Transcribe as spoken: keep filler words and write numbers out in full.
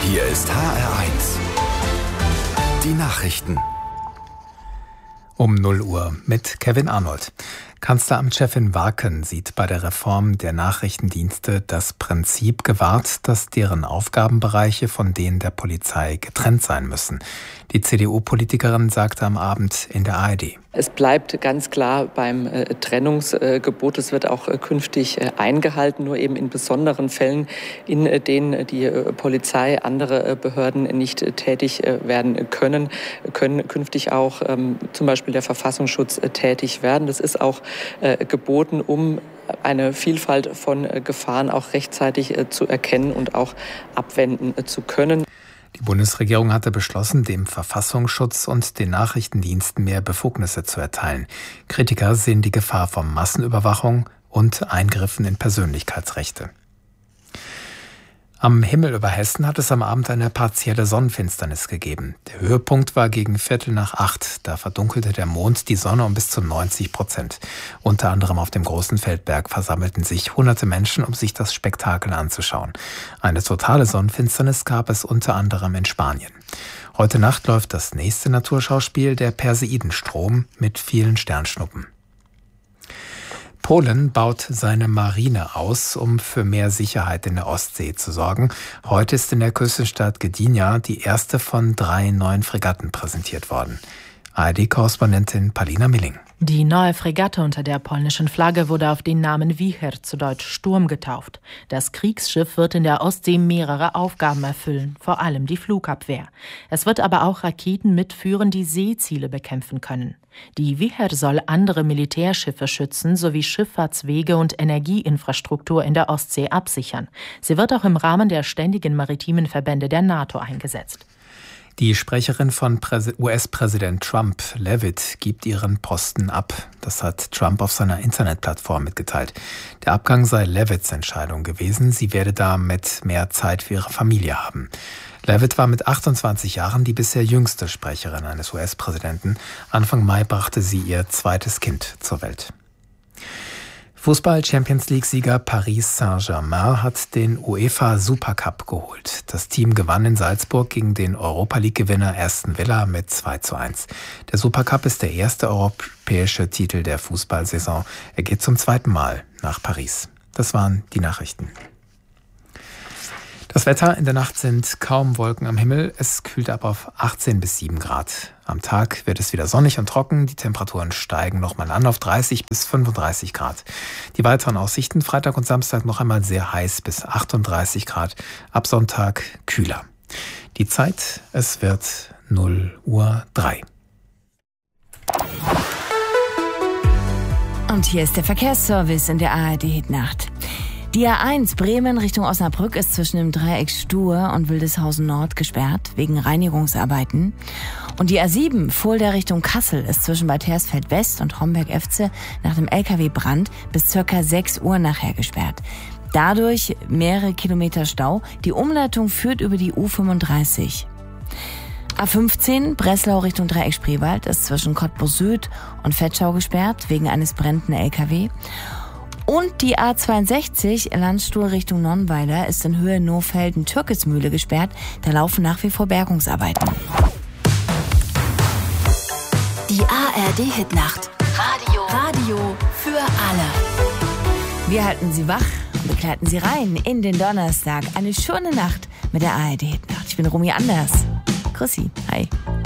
Hier ist H R eins. Die Nachrichten. Um null Uhr mit Kevin Arnold. Kanzleramtschefin Warken sieht bei der Reform der Nachrichtendienste das Prinzip gewahrt, dass deren Aufgabenbereiche von denen der Polizei getrennt sein müssen. Die C D U-Politikerin sagte am Abend in der A R D. Es bleibt ganz klar beim äh, Trennungsgebot. Es wird auch äh, künftig äh, eingehalten, nur eben in besonderen Fällen, in äh, denen die äh, Polizei, andere äh, Behörden nicht äh, tätig äh, werden können, können künftig auch ähm, zum Beispiel der Verfassungsschutz äh, tätig werden. Das ist auch äh, geboten, um eine Vielfalt von äh, Gefahren auch rechtzeitig äh, zu erkennen und auch abwenden äh, zu können. Die Bundesregierung hatte beschlossen, dem Verfassungsschutz und den Nachrichtendiensten mehr Befugnisse zu erteilen. Kritiker sehen die Gefahr von Massenüberwachung und Eingriffen in Persönlichkeitsrechte. Am Himmel über Hessen hat es am Abend eine partielle Sonnenfinsternis gegeben. Der Höhepunkt war gegen Viertel nach acht. Da verdunkelte der Mond die Sonne um bis zu neunzig Prozent. Unter anderem auf dem Großen Feldberg versammelten sich hunderte Menschen, um sich das Spektakel anzuschauen. Eine totale Sonnenfinsternis gab es unter anderem in Spanien. Heute Nacht läuft das nächste Naturschauspiel, der Perseidenstrom, mit vielen Sternschnuppen. Polen baut seine Marine aus, um für mehr Sicherheit in der Ostsee zu sorgen. Heute ist in der Küstenstadt Gdynia die erste von drei neuen Fregatten präsentiert worden. A R D-Korrespondentin Palina Milling. Die neue Fregatte unter der polnischen Flagge wurde auf den Namen Wicher, zu Deutsch Sturm, getauft. Das Kriegsschiff wird in der Ostsee mehrere Aufgaben erfüllen, vor allem die Flugabwehr. Es wird aber auch Raketen mitführen, die Seeziele bekämpfen können. Die Wicher soll andere Militärschiffe schützen sowie Schifffahrtswege und Energieinfrastruktur in der Ostsee absichern. Sie wird auch im Rahmen der ständigen maritimen Verbände der NATO eingesetzt. Die Sprecherin von U S-Präsident Trump, Leavitt, gibt ihren Posten ab. Das hat Trump auf seiner Internetplattform mitgeteilt. Der Abgang sei Leavitts Entscheidung gewesen. Sie werde damit mehr Zeit für ihre Familie haben. Leavitt war mit achtundzwanzig Jahren die bisher jüngste Sprecherin eines U S-Präsidenten. Anfang Mai brachte sie ihr zweites Kind zur Welt. Fußball-Champions-League-Sieger Paris Saint-Germain hat den UEFA Supercup geholt. Das Team gewann in Salzburg gegen den Europa-League-Gewinner Aston Villa mit zwei zu eins. Der Supercup ist der erste europäische Titel der Fußballsaison. Er geht zum zweiten Mal nach Paris. Das waren die Nachrichten. Das Wetter: In der Nacht sind kaum Wolken am Himmel. Es kühlt ab auf achtzehn bis sieben Grad. Am Tag wird es wieder sonnig und trocken. Die Temperaturen steigen nochmal an auf dreißig bis fünfunddreißig Grad. Die weiteren Aussichten: Freitag und Samstag noch einmal sehr heiß bis achtunddreißig Grad. Ab Sonntag kühler. Die Zeit: Es wird null Uhr drei. Und hier ist der Verkehrsservice in der A R D-Hitnacht. Die A eins Bremen Richtung Osnabrück ist zwischen dem Dreieck Stur und Wildeshausen Nord gesperrt, wegen Reinigungsarbeiten. Und die A sieben Fulda Richtung Kassel ist zwischen Bad Hersfeld West und Homberg-Efze nach dem L K W-Brand bis circa sechs Uhr nachher gesperrt. Dadurch mehrere Kilometer Stau. Die Umleitung führt über die U fünfunddreißig. A fünfzehn Breslau Richtung Dreieck Spreewald ist zwischen Cottbus Süd und Vetschau gesperrt, wegen eines brennenden L K W. Und die A zweiundsechzig Landstuhl Richtung Nonnweiler ist in Höhe Nohfelden-Türkismühle gesperrt. Da laufen nach wie vor Bergungsarbeiten. Die A R D-Hitnacht. Radio. Radio für alle. Wir halten Sie wach und begleiten Sie rein in den Donnerstag. Eine schöne Nacht mit der A R D-Hitnacht. Ich bin Romy Anders. Grüß Sie. Hi.